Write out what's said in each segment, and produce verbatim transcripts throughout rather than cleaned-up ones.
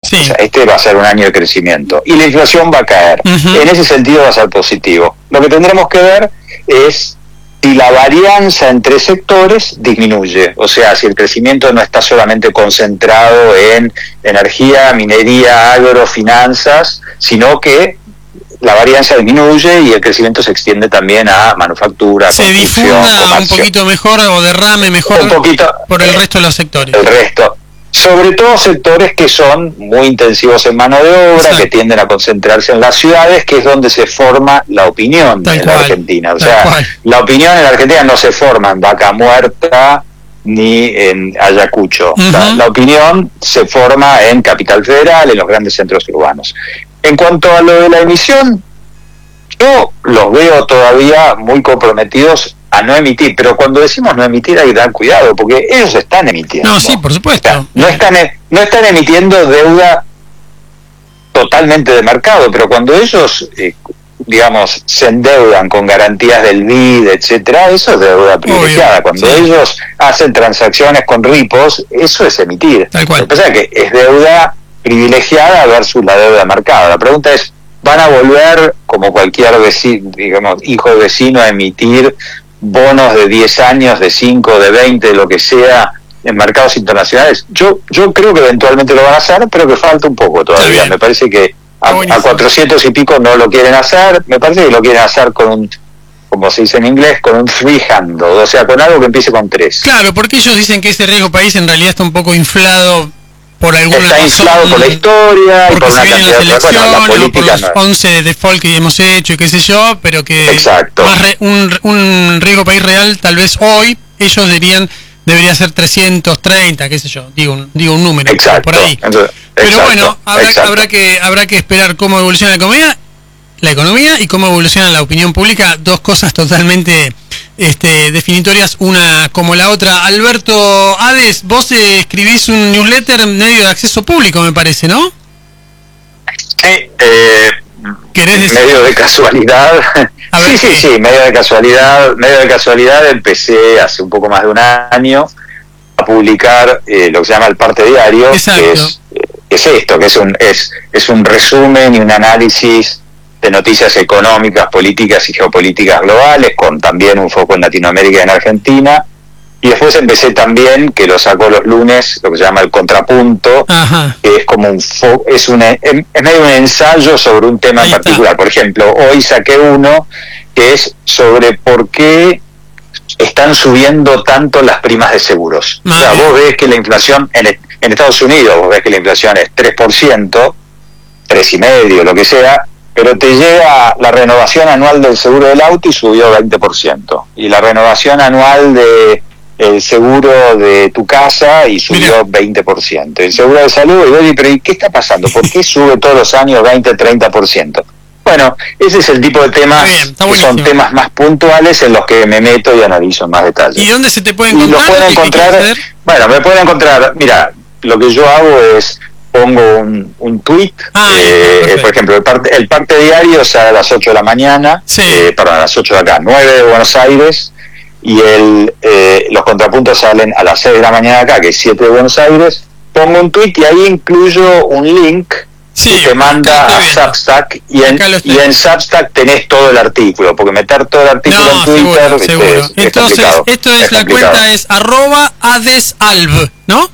Sí. O sea, este va a ser un año de crecimiento. Y la inflación va a caer. Uh-huh. En ese sentido va a ser positivo. Lo que tendremos que ver es si la varianza entre sectores disminuye. O sea, si el crecimiento no está solamente concentrado en energía, minería, agro, finanzas, sino que la varianza disminuye y el crecimiento se extiende también a manufactura, se difunda un poquito mejor o derrame mejor un poquito, por el resto de los sectores. El resto. Sobre todo sectores que son muy intensivos en mano de obra, exacto, que tienden a concentrarse en las ciudades, que es donde se forma la opinión tal en cual, la Argentina. O sea, cual. La opinión en la Argentina no se forma en Vaca Muerta ni en Ayacucho. Uh-huh. la, la opinión se forma en Capital Federal, en los grandes centros urbanos. En cuanto a lo de la emisión, yo los veo todavía muy comprometidos a no emitir, pero cuando decimos no emitir hay que tener cuidado, porque ellos están emitiendo. No, sí, por supuesto. O sea, no están, no están emitiendo deuda totalmente de mercado, pero cuando ellos, eh, digamos, se endeudan con garantías del B I D, etcétera, eso es deuda privilegiada. Obvio, cuando sí. ellos hacen transacciones con ripos, eso es emitir. Tal cual. Lo que pasa es que es deuda privilegiada versus la deuda de mercado. La pregunta es, ¿van a volver, como cualquier vecino, digamos, hijo de vecino, a emitir bonos de diez años, de cinco, de veinte, de lo que sea, en mercados internacionales? Yo yo creo que eventualmente lo van a hacer, pero que falta un poco todavía. Me parece que a, a cuatrocientos y pico no lo quieren hacer. Me parece que lo quieren hacer con un, como se dice en inglés, con un free handle, o sea, con algo que empiece con tres. Claro, porque ellos dicen que ese riesgo país en realidad está un poco inflado por alguna está razón, inflado por la historia y por una cantidad de cosas. Bueno, la política por los no es. once de default que hemos hecho y qué sé yo, pero que exacto. Más re, un, un riesgo país real tal vez hoy ellos deberían debería ser trescientos treinta, qué sé yo, digo un, digo un número exacto. por ahí. Entonces, pero exacto, bueno, habrá, exacto. habrá que habrá que esperar cómo evoluciona la economía, la economía y cómo evoluciona la opinión pública, dos cosas totalmente Este, definitorias una como la otra. Alberto Hades, vos eh, escribís un newsletter en medio de acceso público, me parece, ¿no? Sí, eh, ¿Querés decir? medio de casualidad. Sí, sí, sí, medio de casualidad, medio de casualidad empecé hace un poco más de un año a publicar eh, lo que se llama el Parte Diario, exacto, que es, que es esto, que es un es es un resumen y un análisis de noticias económicas, políticas y geopolíticas globales, con también un foco en Latinoamérica y en Argentina. Y después empecé también, que lo saco los lunes, lo que se llama el Contrapunto, ajá, que es como un fo- es un es medio un ensayo sobre un tema en particular. Por ejemplo, hoy saqué uno que es sobre por qué están subiendo tanto las primas de seguros. Madre. O sea, vos ves que la inflación en, en Estados Unidos, vos ves que la inflación es tres por ciento, tres coma cinco por ciento, lo que sea, pero te llega la renovación anual del seguro del auto y subió veinte por ciento. Y la renovación anual de el seguro de tu casa y subió veinte por ciento. El seguro de salud, y oye, pero ¿y qué está pasando? ¿Por qué sube todos los años veinte, treinta por ciento? Bueno, ese es el tipo de temas bien, que son temas más puntuales en los que me meto y analizo en más detalle. ¿Y dónde se te puede encontrar? Y los pueden encontrar, bueno, me pueden encontrar, mira, lo que yo hago es pongo un, un tweet, ah, eh, por ejemplo, el parte, el parte diario sale a las ocho de la mañana, sí. eh, perdón, a las ocho de acá, nueve de Buenos Aires, y el eh, los contrapuntos salen a las seis de la mañana acá, que es siete de Buenos Aires. Pongo un tweet y ahí incluyo un link sí, que te manda a Substack, y en, y en Substack tenés todo el artículo, porque meter todo el artículo no, en Twitter seguro, seguro. Es, es Entonces, complicado. Esto es, es la complicado. Cuenta es arroba adesalv, ¿no?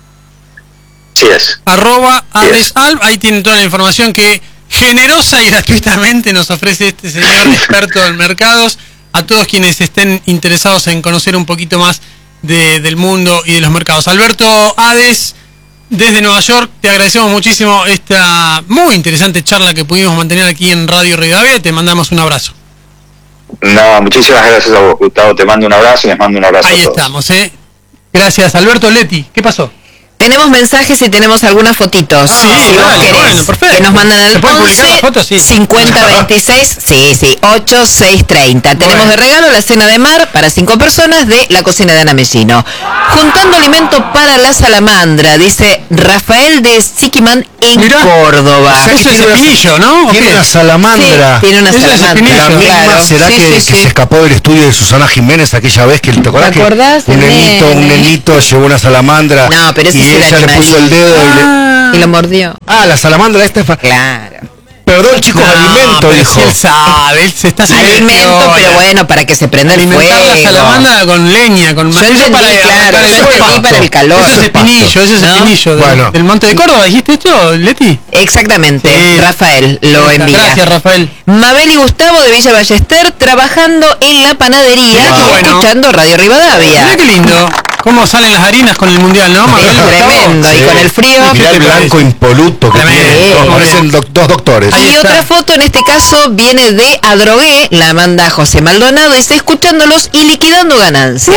Sí es. Arroba adesalv, ahí tienen toda la información que generosa y gratuitamente nos ofrece este señor experto en mercados a todos quienes estén interesados en conocer un poquito más de, del mundo y de los mercados. Alberto Hades, desde Nueva York, te agradecemos muchísimo esta muy interesante charla que pudimos mantener aquí en Radio Rivadavia y te mandamos un abrazo. No, muchísimas gracias a vos, Gustavo, te mando un abrazo y les mando un abrazo ahí a todos. Ahí estamos, ¿eh? Gracias, Alberto Leti. ¿Qué pasó? Tenemos mensajes y tenemos algunas fotitos. Ah, si vos vale, querés, bueno, perfecto. que nos mandan al once sí. cincuenta veintiséis, sí, sí, ocho seis treinta. Tenemos bueno. de regalo la cena de mar para cinco personas de la cocina de Ana Mellino. Juntando alimento para la salamandra, dice Rafael de Siquiman en Mirá. Córdoba. O sea, eso es espinillo, ¿no? Tiene una salamandra. Sí, tiene una eso salamandra. La misma claro. será sí, que, sí, que sí. se escapó del estudio de Susana Jiménez aquella vez que te acordás, ¿Te acordás? que un nenito, un nenito llevó una salamandra. No, pero ese y sí, ella el le puso el dedo Ah. y lo mordió. y le... Ah, la salamandra esta es... fa- Claro. Perdón, chicos, No, alimento, pero dijo. si él sabe, él se está haciendo Alimento, piola. pero bueno, para que se prenda el fuego. Alimentar la salamandra con leña, con Yo martillo entendí, para claro, arrancar el yo fuego. entendí para el calor. Eso es espinillo, eso es ¿No? espinillo del, Bueno. del Monte de Córdoba. ¿Dijiste esto, Leti? Exactamente, Sí. Rafael lo envía. Gracias, Rafael. Mabel y Gustavo de Villa Ballester trabajando en la panadería Mirá qué y bueno. escuchando Radio Rivadavia. Mirá qué lindo. Cómo salen las harinas con el mundial, ¿no? Mabel, Es Gustavo? tremendo, y con el frío. Y mirá el ¿Qué te blanco parece? impoluto que Tremendo. tiene. Todos Sí. parecen doc- dos doctores. Ahí Y está. otra foto en este caso viene de Adrogué, la manda José Maldonado, dice escuchándolos y liquidando ganancias.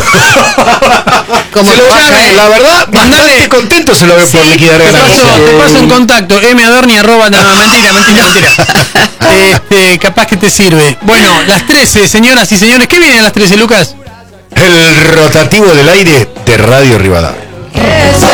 Como Se lo- trabaja él. la verdad, bastante contento se lo ve por Sí, liquidar Te ganancias. paso, te paso en contacto, madorni arroba, no, mentira, mentira, mentira. Este, capaz que te sirve. Bueno, las trece, señoras y señores, ¿qué viene a las trece, Lucas? El rotativo del aire de Radio Rivadavia. Eso.